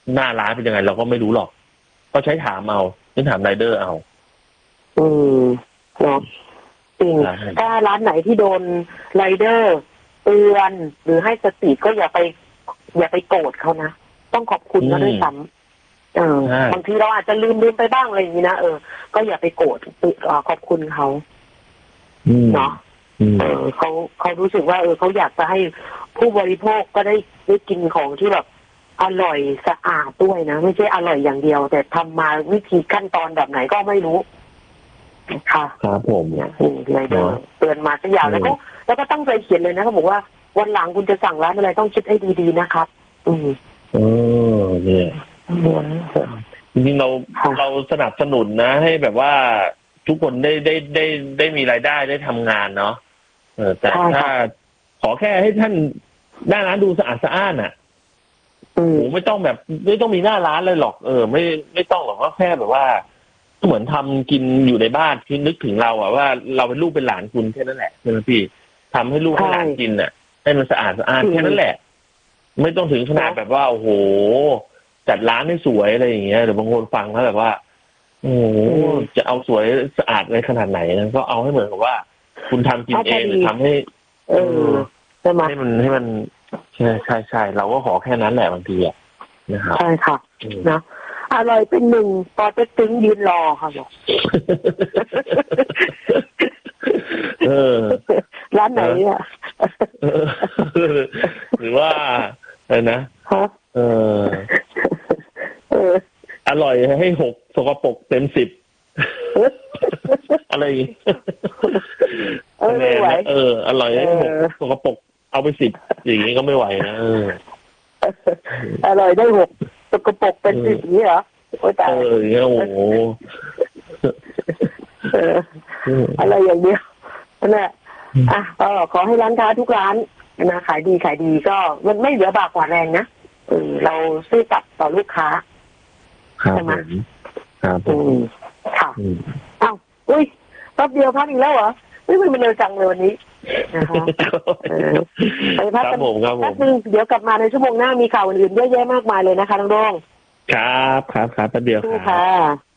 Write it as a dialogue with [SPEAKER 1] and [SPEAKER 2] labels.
[SPEAKER 1] หน้าร้านเป็นยังไงเราก็ไม่รู้หรอกก็ใช้ถามเอาใช้ถามไรเดอร์เอา
[SPEAKER 2] เนาะจริงถ้าร้านไหนที่โดนไรเดอร์เตือนหรือให้สติก็อย่าไปโกรธเขานะต้องขอบคุณเขาด้วยซ้ำบางทีเราอาจจะลืมไปบ้างอะไรอย่างนี้นะก็อย่าไปโกรธขอบคุณเขาเนาะเขารู้สึกว่าเขาอยากจะให้ผู้บริโภคก็ได้กินของที่แบบอร่อยสะอาดด้วยนะไม่ใช่อร่อยอย่างเดียวแต่ทำมาวิธีขั้นตอนแบบไหนก็ไม่รู้ค่ะ
[SPEAKER 1] ครับผม
[SPEAKER 2] เนี่ยไรเดอร์เตือนมาสักอย่างแล้วก็ตั้งใจเขียนเลยนะเขาบอกว่าวันหลังคุณจะสั่งร้านอะไรต้องคิดให้ดีๆนะครับ
[SPEAKER 1] เนี่ยจริงๆเราสนับสนุนนะให้แบบว่าทุกคนได้มีรายได้ได้ทำงานเนาะแต่ถ้าขอแค่ให้ท่านหน้าร้านดูสะอาดสะอ้านอ่ะไม่ต้องแบบไม่ต้องมีหน้าร้านเลยหรอกไม่ต้องหรอกก็แค่แบบว่าเหมือนทำกินอยู่ในบ้านที่นึกถึงเราอ่ะว่าเราเป็นลูกเป็นหลานคุณแค่นั้นแหละใช่ไหมพี่ทำให้ลูกให้หลานกินอ่ะให้มันสะอาดสะอ้านแค่นั้นแหละไม่ต้องถึงขนาดแบบว่าโอ้โหจัดร้านให้สวยอะไรอย่างเงี้ยเดี๋ยวบางคนฟังแล้วแบบว่าโอ้โหจะเอาสวยสะอาดในขนาดไหนนะก็เอาให้เหมือนกับว่าคุณทำกินเองหรือทำให้ให้มันใช่เราก็ขอแค่นั้นแหละบางทีอ่ะนะครับ
[SPEAKER 2] ใช่ค่ะนะอร่อยเป็นหนึ่งพอจะตึงยืนรอค่ะบอกร้านไหนอ่ะ
[SPEAKER 1] หรือว่าอะไรนะอร่อยให้6สกปรกเต็ม10อะไร
[SPEAKER 2] ไม่ไหว
[SPEAKER 1] อร่อยให้6สกปรกเอาไป10อย่างนี้ก็ไม่ไหวนะ
[SPEAKER 2] อร่อยได้6สกปรกเป็น10นี้เหรอโอ้ยตาย
[SPEAKER 1] โอ้โห
[SPEAKER 2] อะไรอย่างเดียวนั่นแหละก็ขอให้ร้านค้าทุกร้านนะขายดีก็มันไม่เหลือบากกว่าแรงนะเราซื่อสัตย์ต่อลูกค้า
[SPEAKER 1] ใช่ไหมครับ
[SPEAKER 2] ค่ะอุ้ยแป๊บเดียวพักอีกแล้วเหรอไม่มันเร็วจังเลยวันนี้นะคะไปพักกันแป๊บนึงเดี๋ยวกลับมาในชั่วโมงหน้ามีข่าวอื่นๆเยอะแยะมากมายเลยนะคะน้องโด่ง
[SPEAKER 1] ครับแป๊บเดียว
[SPEAKER 2] ค่ะ